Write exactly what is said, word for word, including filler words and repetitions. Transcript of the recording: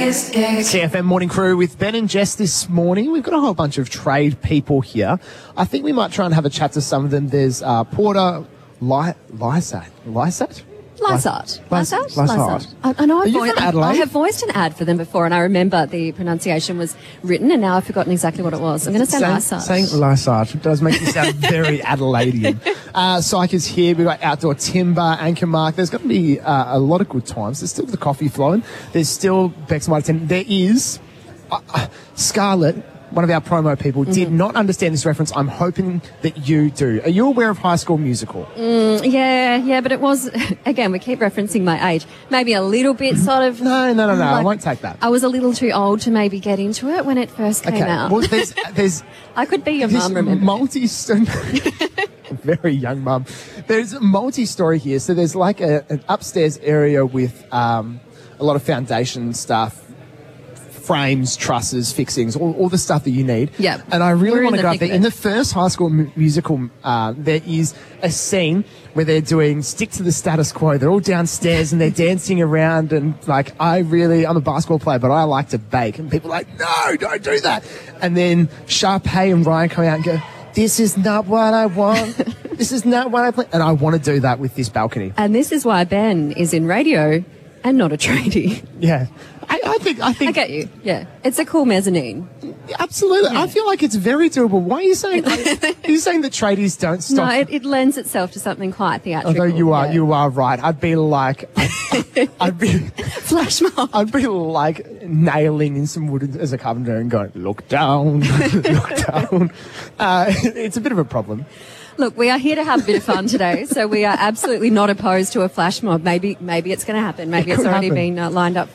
C F M Morning Crew with Ben and Jess this morning. We've got a whole bunch of trade people here. I think we might try and have a chat to some of them. There's uh, Porter Lysat. Lysat? Lysat? Lysart. Lysart. Lysart. I, I know I've Are you voiced, from Adelaide? I have voiced an ad for them before, and I remember the pronunciation was written, and now I've forgotten exactly what it was. I'm going to say Lysart. Saying Lysart does make you sound very Adelaidean. Uh, Psych is here. We've got Outdoor Timber, Anchor Mark. There's going to be uh, a lot of good times. There's still the coffee flowing. There's still Bex Might Attend. There is uh, uh, Scarlett, one of our promo people, mm-hmm. did not understand this reference. I'm hoping that you do. Are you aware of High School Musical? Mm, yeah, yeah, but it was, again, we keep referencing my age. Maybe a little bit sort of... No, no, no, no. Like, I won't take that. I was a little too old to maybe get into it when it first came okay. out. Well, there's... there's I could be your this mum, remember? multi Very young mum. There's a multi-story here. So there's like a, an upstairs area with um, a lot of foundation stuff, frames, trusses, fixings, all, all the stuff that you need. Yeah. And I really want to the go up there. In the first High School mu- Musical, uh, there is a scene where they're doing stick to the status quo. They're all downstairs and they're dancing around and like, I really, I'm a basketball player, but I like to bake. And people are like, no, don't do that. And then Sharpay and Ryan come out and go, this is not what I want. This is not what I play. And I want to do that with this balcony. And this is why Ben is in radio and not a tradie. Yeah. I, I think, I think. I get you. Yeah. It's a cool mezzanine. Absolutely. Yeah. I feel like it's very doable. Why are you saying, are you saying that tradies don't stop? No, it, it lends itself to something quite theatrical. Although you are, yeah. you are right. I'd be like, I'd, I'd be, flash mob. I'd be like nailing in some wood as a carpenter and going, look down, look down. Uh, it's a bit of a problem. Look, we are here to have a bit of fun today, so we are absolutely not opposed to a flash mob. Maybe, maybe it's going to happen. Maybe It it's could already happen. been uh, lined up